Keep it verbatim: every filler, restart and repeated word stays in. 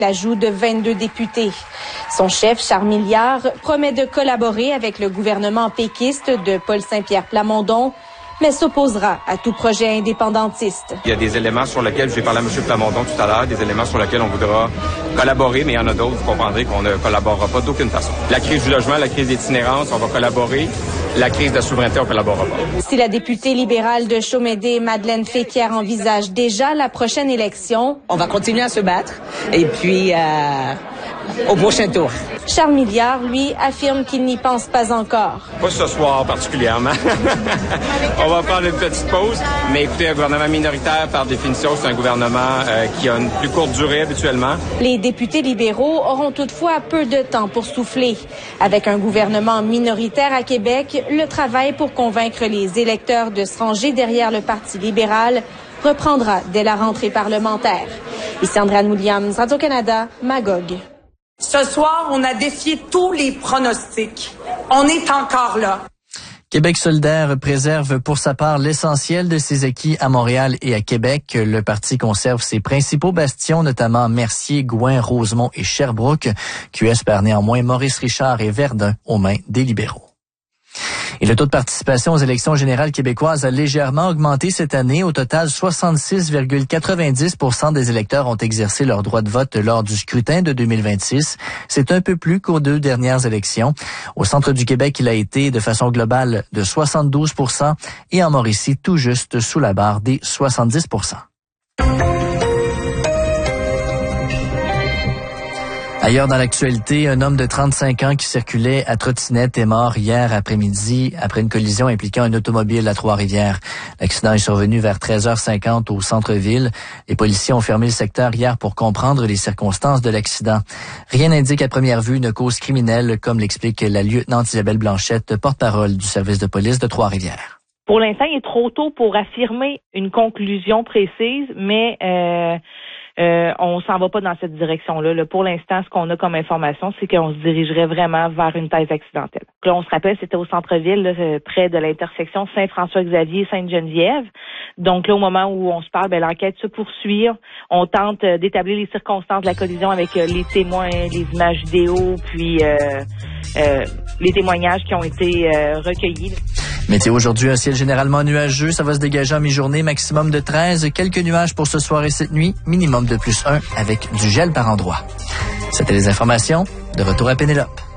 l'ajout de vingt-deux députés. Son chef, Charles Milliard, promet de collaborer avec le gouvernement péquiste de Paul Saint-Pierre Plamondon, mais s'opposera à tout projet indépendantiste. Il y a des éléments sur lesquels, j'ai parlé à M. Plamondon tout à l'heure, des éléments sur lesquels on voudra collaborer, mais il y en a d'autres, vous comprendrez qu'on ne collaborera pas d'aucune façon. La crise du logement, la crise d'itinérance, on va collaborer. La crise de la souveraineté, on ne collaborera pas. Si la députée libérale de Chaumédé, Madeleine Féquière, envisage déjà la prochaine élection, on va continuer à se battre et puis euh, au prochain tour. Charles Milliard, lui, affirme qu'il n'y pense pas encore. Pas ce soir particulièrement. On va prendre une petite pause. Mais écoutez, un gouvernement minoritaire, par définition, c'est un gouvernement euh, qui a une plus courte durée habituellement. Les députés libéraux auront toutefois peu de temps pour souffler. Avec un gouvernement minoritaire à Québec, le travail pour convaincre les électeurs de se ranger derrière le Parti libéral reprendra dès la rentrée parlementaire. Ici Andréane Williams, Radio-Canada, Magog. Ce soir, on a défié tous les pronostics. On est encore là. Québec solidaire préserve pour sa part l'essentiel de ses acquis à Montréal et à Québec. Le parti conserve ses principaux bastions, notamment Mercier, Gouin, Rosemont et Sherbrooke. Q S perd néanmoins Maurice Richard et Verdun aux mains des libéraux. Et le taux de participation aux élections générales québécoises a légèrement augmenté cette année. Au total, soixante-six virgule quatre-vingt-dix pour cent des électeurs ont exercé leur droit de vote lors du scrutin de deux mille vingt-six. C'est un peu plus qu'aux deux dernières élections. Au centre du Québec, il a été de façon globale de soixante-douze pour cent et en Mauricie, tout juste sous la barre des soixante-dix pour cent. Ailleurs dans l'actualité, un homme de trente-cinq ans qui circulait à trottinette est mort hier après-midi après une collision impliquant un automobile à Trois-Rivières. L'accident est survenu vers treize heures cinquante au centre-ville. Les policiers ont fermé le secteur hier pour comprendre les circonstances de l'accident. Rien n'indique à première vue une cause criminelle, comme l'explique la lieutenant Isabelle Blanchette, porte-parole du service de police de Trois-Rivières. Pour l'instant, il est trop tôt pour affirmer une conclusion précise, mais euh, euh, on s'en va pas dans cette direction-là. Là. Pour l'instant, ce qu'on a comme information, c'est qu'on se dirigerait vraiment vers une thèse accidentelle. Là, on se rappelle, c'était au centre-ville, là, près de l'intersection Saint-François-Xavier et Sainte-Geneviève. Donc là, au moment où on se parle, ben, l'enquête se poursuit. On tente euh, d'établir les circonstances de la collision avec euh, les témoins, les images vidéo, puis euh, euh, les témoignages qui ont été euh, recueillis. Météo aujourd'hui, un ciel généralement nuageux. Ça va se dégager en mi-journée, maximum de treize. Quelques nuages pour ce soir et cette nuit, minimum de plus un avec du gel par endroits. C'était les informations. De retour à Pénélope.